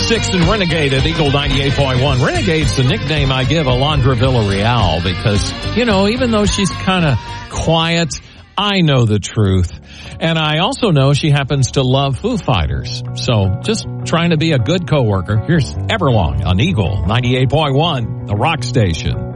6 and Renegade at Eagle 98.1. Renegade's the nickname I give Alondra Villarreal because, even though she's kind of quiet, I know the truth. And I also know she happens to love Foo Fighters. So just trying to be a good coworker. Here's Everlong on Eagle 98.1, the rock station.